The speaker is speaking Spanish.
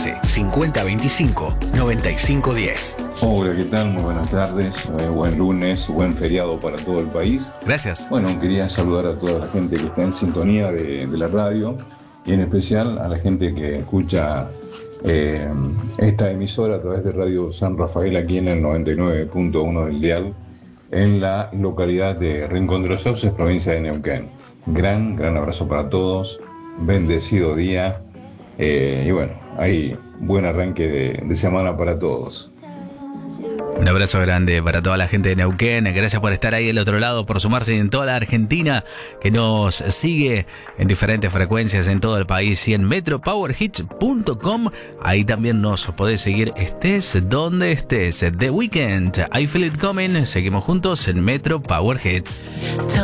11 50 25 95 10. Hola, ¿qué tal? Muy buenas tardes, buen lunes, buen feriado para todo el país. Gracias. Bueno, quería saludar a toda la gente que está en sintonía de la radio y en especial a la gente que escucha esta emisora a través de Radio San Rafael aquí en el 99.1 del dial en la localidad de Rincón de los Sauces, provincia de Neuquén. Gran abrazo para todos, bendecido día y bueno, ahí buen arranque de semana para todos. Un abrazo grande para toda la gente de Neuquén. Gracias por estar ahí del otro lado, por sumarse en toda la Argentina que nos sigue en diferentes frecuencias en todo el país y en metropowerhits.com. Ahí también nos podés seguir estés donde estés. The Weeknd, I Feel It Coming. Seguimos juntos en Metro Power Hits.